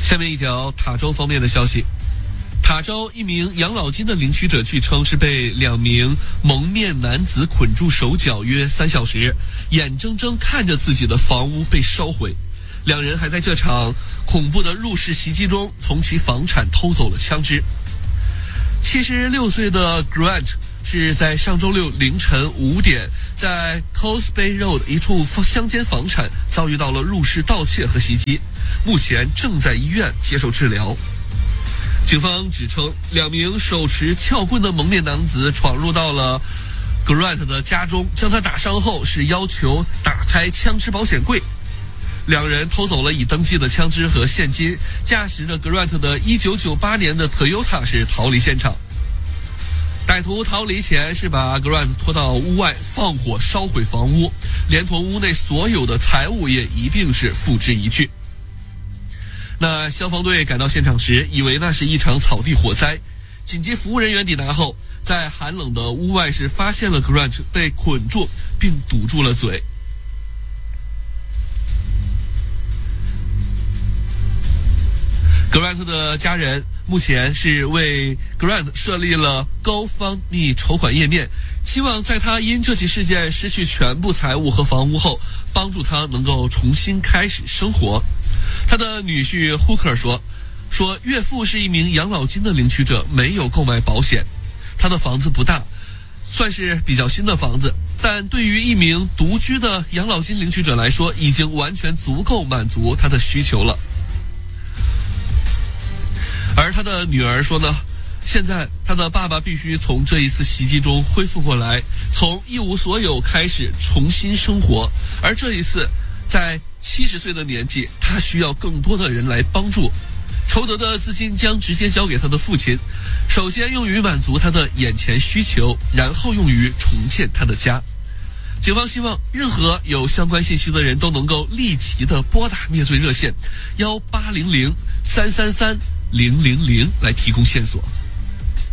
下面一条塔州方面的消息，塔州一名养老金的领取者据称是被2名蒙面男子捆住手脚约3小时，眼睁睁看着自己的房屋被烧毁。2人还在这场恐怖的入室袭击中从其房产偷走了枪支。76岁的 Grant 是在上周六凌晨5点在 Coast Bay Road 一处乡间房产遭遇到了入室盗窃和袭击，目前正在医院接受治疗。警方指称2名手持撬棍的蒙面男子闯入到了 Grant 的家中，将他打伤后是要求打开枪支保险柜。2人偷走了已登记的枪支和现金，驾驶着 Grant 的1998年的 Toyota 是逃离现场。歹徒逃离前是把 Grant 拖到屋外放火烧毁房屋，连同屋内所有的财物也一并是付之一炬。那消防队赶到现场时以为那是一场草地火灾，紧急服务人员抵达后，在寒冷的屋外是发现了 Grant 被捆住并堵住了嘴。Grant 的家人目前是为 Grant 设立了 GoFundMe 筹款页面，希望在他因这起事件失去全部财物和房屋后，帮助他能够重新开始生活。他的女婿 Hooker 说岳父是一名养老金的领取者，没有购买保险。他的房子不大，算是比较新的房子，但对于一名独居的养老金领取者来说，已经完全足够满足他的需求了。而他的女儿说呢，现在他的爸爸必须从这一次袭击中恢复过来，从一无所有开始重新生活，而这一次在70岁的年纪，他需要更多的人来帮助。筹得的资金将直接交给他的父亲，首先用于满足他的眼前需求，然后用于重建他的家。警方希望任何有相关信息的人都能够立即的拨打灭罪热线1800-333-000来提供线索。